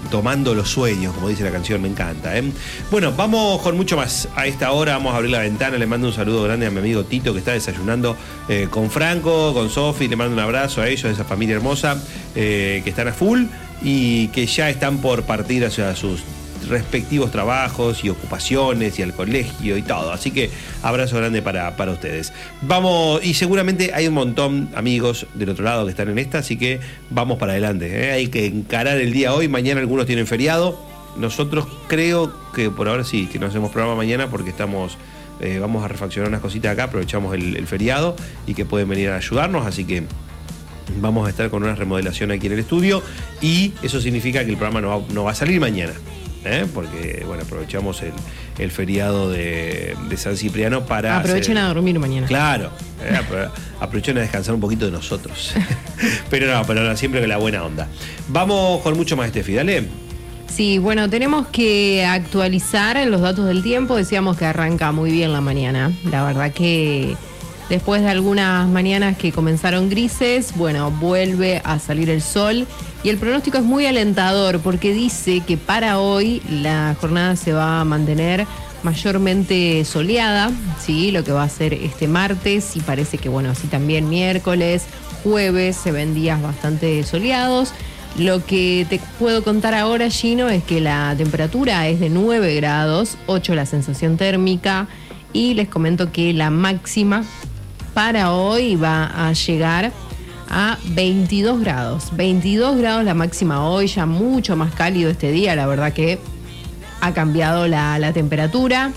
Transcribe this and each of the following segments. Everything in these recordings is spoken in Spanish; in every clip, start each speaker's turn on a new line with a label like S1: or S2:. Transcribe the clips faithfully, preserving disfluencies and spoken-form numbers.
S1: tomando los sueños, como dice la canción, me encanta, ¿eh? Bueno, vamos con mucho más. A esta hora vamos a abrir la ventana. Le mando un saludo grande a mi amigo Tito, que está desayunando eh, con Franco, con Sofi. Le mando un abrazo a ellos, a esa familia hermosa, eh, que están a full y que ya están por partir hacia sus respectivos trabajos y ocupaciones y al colegio y todo, así que abrazo grande para, para ustedes. Vamos, y seguramente hay un montón amigos del otro lado que están en esta, así que vamos para adelante, ¿eh? Hay que encarar el día hoy. Mañana algunos tienen feriado, nosotros creo que por ahora sí, que no hacemos programa mañana porque estamos eh, vamos a refaccionar unas cositas acá, aprovechamos el, el feriado y que pueden venir a ayudarnos, así que vamos a estar con una remodelación aquí en el estudio y eso significa que el programa no va, no va a salir mañana. ¿Eh? Porque, bueno, aprovechamos el, el feriado de, de San Cipriano para...
S2: Aprovechen hacer... a dormir mañana.
S1: Claro, ¿eh? Aprovechen a descansar un poquito de nosotros. Pero no, pero no, siempre con la buena onda. Vamos con mucho más, Steffi, dale.
S2: Sí, bueno, tenemos que actualizar los datos del tiempo. Decíamos que arranca muy bien la mañana. La verdad que después de algunas mañanas que comenzaron grises, bueno, vuelve a salir el sol. Y el pronóstico es muy alentador porque dice que para hoy la jornada se va a mantener mayormente soleada, ¿sí? Lo que va a ser este martes y parece que, bueno, así también miércoles, jueves se ven días bastante soleados. Lo que te puedo contar ahora, Gino, es que la temperatura es de nueve grados, ocho la sensación térmica y les comento que la máxima para hoy va a llegar a veintidós grados. veintidós grados la máxima hoy, ya mucho más cálido este día. La verdad que ha cambiado la, la temperatura.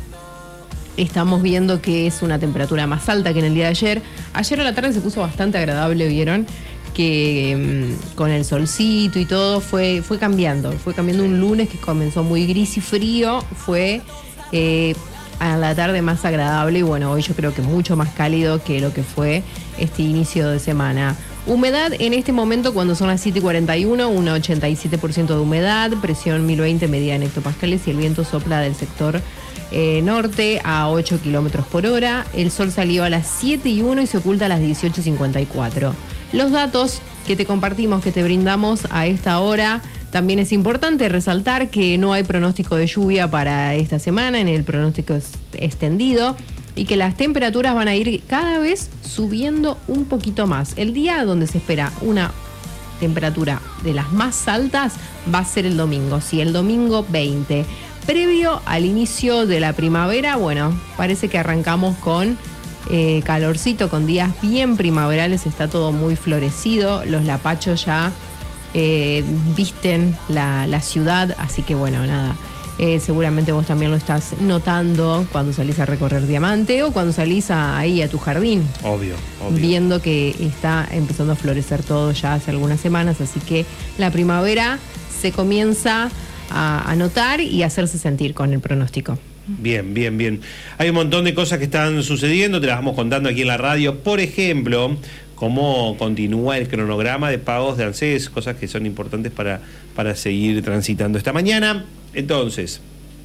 S2: Estamos viendo que es una temperatura más alta que en el día de ayer. Ayer a la tarde se puso bastante agradable, ¿vieron? Que mmm, con el solcito y todo fue, fue cambiando. Fue cambiando un lunes que comenzó muy gris y frío. Fue... Eh, a la tarde más agradable y bueno, hoy yo creo que mucho más cálido que lo que fue este inicio de semana. Humedad en este momento cuando son las siete y cuarenta y uno, un ochenta y siete por ciento de humedad, presión mil veinte medida en hectopascales y el viento sopla del sector eh, norte a ocho kilómetros por hora. El sol salió a las siete y uno y se oculta a las dieciocho cincuenta y cuatro. Los datos que te compartimos, que te brindamos a esta hora. También es importante resaltar que no hay pronóstico de lluvia para esta semana en el pronóstico extendido y que las temperaturas van a ir cada vez subiendo un poquito más. El día donde se espera una temperatura de las más altas va a ser el domingo, sí, el domingo veinte. Previo al inicio de la primavera, bueno, parece que arrancamos con eh, calorcito, con días bien primaverales, está todo muy florecido, los lapachos ya... Eh, visten la, la ciudad, así que bueno, nada, eh, seguramente vos también lo estás notando cuando salís a recorrer Diamante o cuando salís a, ahí a tu jardín.
S1: Obvio, obvio.
S2: Viendo que está empezando a florecer todo ya hace algunas semanas, así que la primavera se comienza a, a notar y a hacerse sentir con el pronóstico.
S1: Bien, bien, bien. Hay un montón de cosas que están sucediendo, te las vamos contando aquí en la radio. Por ejemplo, cómo continúa el cronograma de pagos de ANSES, cosas que son importantes para, para seguir transitando esta mañana. Entonces,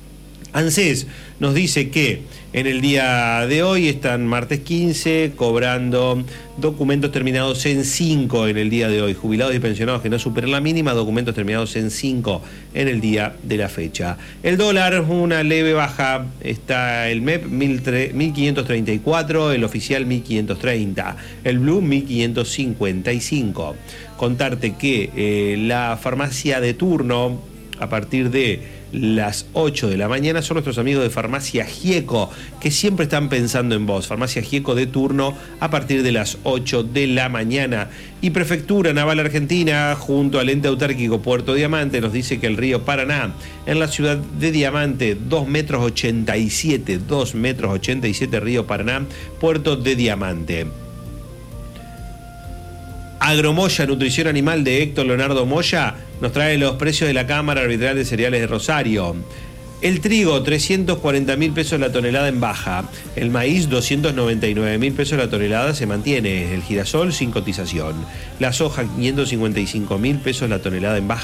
S1: ANSES nos dice que en el día de hoy están martes quince cobrando documentos terminados en cinco en el día de hoy. Jubilados y pensionados que no superen la mínima, documentos terminados en cinco en el día de la fecha. El dólar, una leve baja, está el M E P mil quinientos treinta y cuatro, el oficial mil quinientos treinta, el Blue mil quinientos cincuenta y cinco. Contarte que eh, la farmacia de turno, a partir de las ocho de la mañana, son nuestros amigos de Farmacia Gieco, que siempre están pensando en vos. Farmacia Gieco de turno a partir de las ocho de la mañana. Y Prefectura Naval Argentina, junto al ente autárquico Puerto Diamante, nos dice que el río Paraná, en la ciudad de Diamante, dos metros ochenta y siete, dos metros ochenta y siete río Paraná, Puerto de Diamante. Agromoya, nutrición animal de Héctor Leonardo Moya, nos trae los precios de la Cámara Arbitral de Cereales de Rosario. El trigo, trescientos cuarenta mil pesos la tonelada en baja. El maíz, doscientos noventa y nueve mil pesos la tonelada, se mantiene. El girasol, sin cotización. La soja, quinientos cincuenta y cinco mil pesos la tonelada en baja.